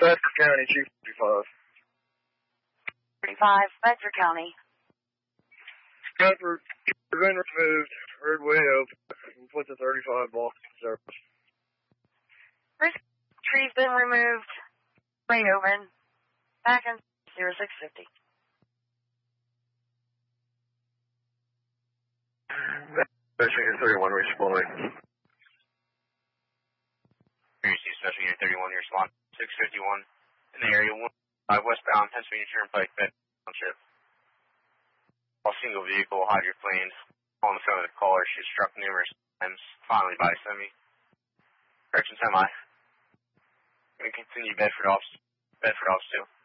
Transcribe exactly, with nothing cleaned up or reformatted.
Bedford County, Chief thirty-five. thirty-five, Bedford County. Bedford, you've been removed. Roadway open. We'll put the thirty-five block in service. First tree's been removed. Way open. Back in zero six fifty. Special Unit thirty-one responding. Special Unit thirty-one, your response six fifty-one in the area one five westbound Pennsylvania Turnpike, Bedford Township. All single vehicle, hydroplane, on the phone with the caller. She was struck numerous times, finally by a semi. Correction semi. Going to continue Bedford off, Bedford off still.